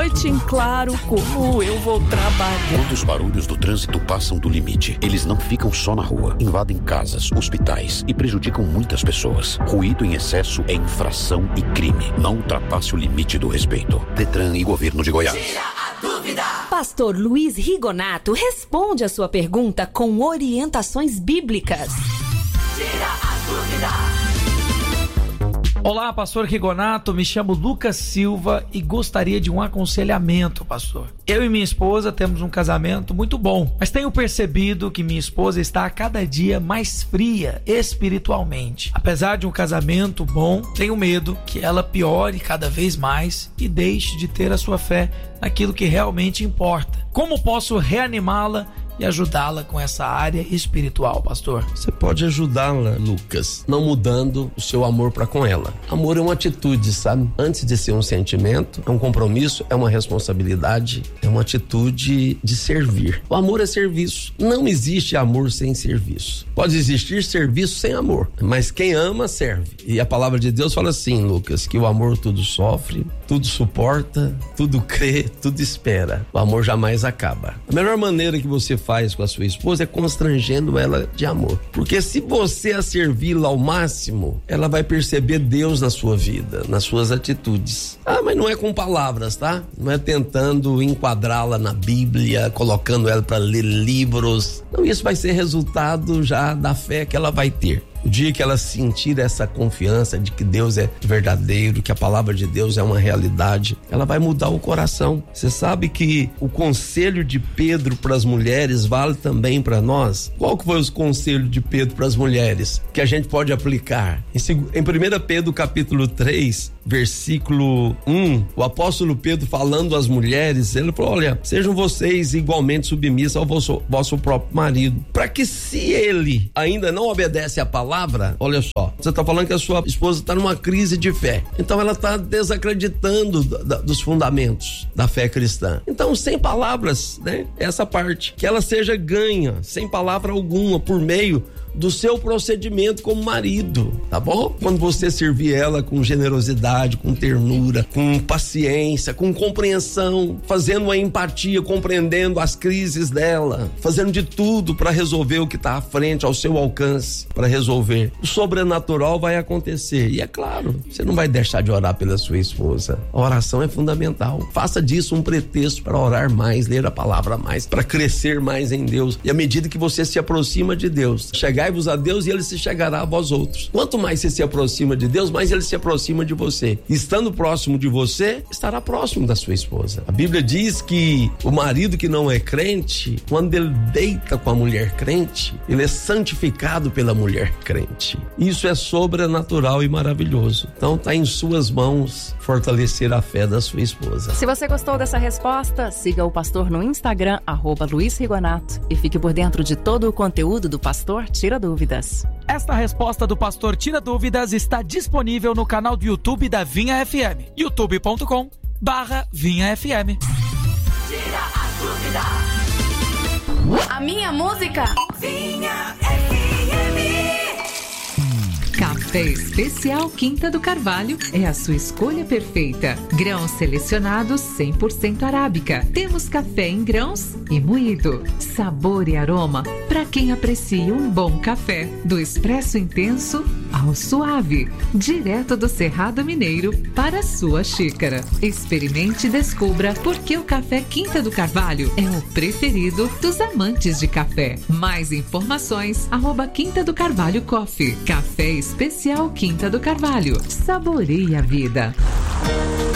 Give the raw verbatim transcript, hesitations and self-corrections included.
noite em claro, como eu vou trabalhar. Quando os barulhos do trânsito passam do limite, eles não ficam só na rua, invadem casas, hospitais e prejudicam muitas pessoas. Ruído em excesso é infração e crime. Não ultrapasse o limite do respeito. Detran e Governo de Goiás. Tira a dúvida. Pastor Luiz Rigonato responde a sua pergunta com orientações bíblicas. Tira a dúvida. Olá, pastor Rigonato, me chamo Lucas Silva e gostaria de um aconselhamento, pastor. Eu e minha esposa temos um casamento muito bom, mas tenho percebido que minha esposa está a cada dia mais fria espiritualmente. Apesar de um casamento bom, tenho medo que ela piore cada vez mais e deixe de ter a sua fé naquilo que realmente importa. Como posso reanimá-la e ajudá-la com essa área espiritual, pastor? Você pode ajudá-la, Lucas, não mudando o seu amor para com ela. Amor é uma atitude, sabe? Antes de ser um sentimento, é um compromisso, é uma responsabilidade, é uma atitude de servir. O amor é serviço. Não existe amor sem serviço. Pode existir serviço sem amor, mas quem ama, serve. E a palavra de Deus fala assim, Lucas, que o amor tudo sofre, tudo suporta, tudo crê, tudo espera. O amor jamais acaba. A melhor maneira que você faz com a sua esposa é constrangendo ela de amor. Porque se você a servi-la ao máximo, ela vai perceber Deus na sua vida, nas suas atitudes. Ah, mas não é com palavras, tá? Não é tentando enquadrá-la na Bíblia, colocando ela para ler livros. Não, isso vai ser resultado já da fé que ela vai ter. O dia que ela sentir essa confiança de que Deus é verdadeiro, que a palavra de Deus é uma realidade, ela vai mudar o coração. Você sabe que o conselho de Pedro para as mulheres vale também para nós? Qual que foi o conselho de Pedro para as mulheres que a gente pode aplicar? Em primeira Pedro capítulo três, versículo um, o apóstolo Pedro falando às mulheres, ele falou, olha, sejam vocês igualmente submissas ao vosso, vosso próprio marido, para que se ele ainda não obedece à palavra, olha só, você está falando que a sua esposa está numa crise de fé, então ela está desacreditando da, dos fundamentos da fé cristã. Então, sem palavras, né, essa parte, que ela seja ganha, sem palavra alguma, por meio do seu procedimento como marido, tá bom? Quando você servir ela com generosidade, com ternura, com paciência, com compreensão, fazendo uma empatia, compreendendo as crises dela, fazendo de tudo para resolver o que está à frente, ao seu alcance, para resolver. O sobrenatural vai acontecer. E é claro, você não vai deixar de orar pela sua esposa. A oração é fundamental. Faça disso um pretexto para orar mais, ler a palavra mais, para crescer mais em Deus. E à medida que você se aproxima de Deus, chegar vos a Deus e ele se chegará a vós outros. Quanto mais você se aproxima de Deus, mais ele se aproxima de você. Estando próximo de você, estará próximo da sua esposa. A Bíblia diz que o marido que não é crente, quando ele deita com a mulher crente, ele é santificado pela mulher crente. Isso é sobrenatural e maravilhoso. Então está em suas mãos fortalecer a fé da sua esposa. Se você gostou dessa resposta, siga o pastor no Instagram, arroba Luiz Rigonato, e fique por dentro de todo o conteúdo do Pastor Tira Dúvidas. Esta resposta do Pastor Tira Dúvidas está disponível no canal do YouTube da Vinha F M, youtube ponto com barra Vinha F M. Tira a dúvida. A minha música Vinha F M. Café Especial Quinta do Carvalho é a sua escolha perfeita. Grãos selecionados cem por cento arábica. Temos café em grãos e moído. Sabor e aroma para quem aprecia um bom café. Do expresso intenso ao suave. Direto do Cerrado Mineiro para a sua xícara. Experimente e descubra por que o café Quinta do Carvalho é o preferido dos amantes de café. Mais informações, arroba Quinta do Carvalho Coffee. Café Especial Quinta do Carvalho. Saboreie a vida.